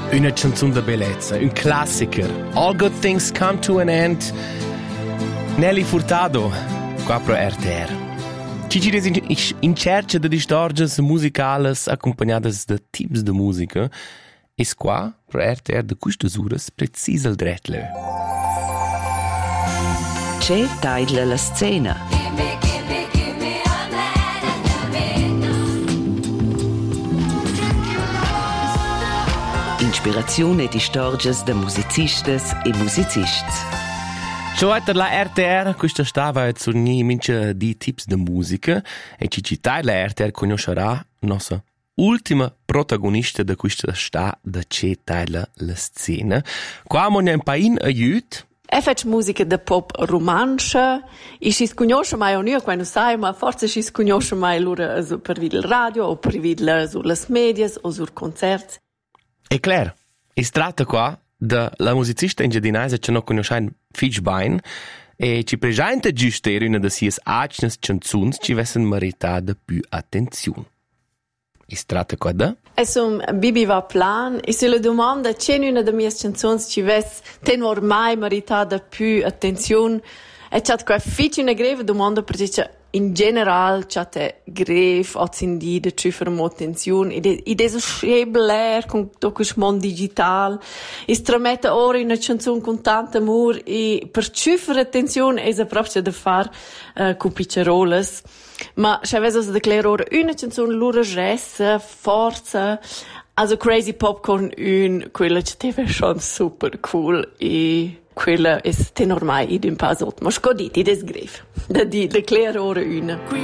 Una canzone da bellezza, un classiker. All Good Things Come to an End. Nelly Furtado, qua pro RTR. Ci giri in cerca di storie musicali accompagnate da tips di musica. E qua, pro RTR, da queste ore, precisa il dretle. C'è taglia la scena. Inspirazione di storie da musicistas e musicisti. Ciao la RTR, questa stava su mince di tips di musica e ci citai la RTR conoscerà nostra ultima protagonista di questa sta da c'è taglia la scena. Qua abbiamo un paio aiut. E faccio musica da pop romancia e si conosce mai o non quando sai, ma forse si conosce mai loro per il radio o per vedere sulle medie o sul concerti. È chiaro, si tratta qua della musicista ingedinese che non conosciamo Fitchbein e ci presenta giusto una delle sue alcune canzoni che avessero meritato più attenzione. Si tratta qua da? E sono Bibi va plan e se la domanda c'è una delle mie canzoni che avesse ormai meritato più attenzione e c'è qua una greve domanda perché in generale c'è greve o zindide ci fermo attenzione ed è so scebler con questo mondo digitale e stramette ora una canzone con tanto amore e per ci fare attenzione è proprio da fare con picceroles ma se avessi declarato ora una canzone loro resta forza also Crazy Popcorn quella che è schon super cool e quella è ormai in un passato ma scoditi ed è sgreve da declarare ora una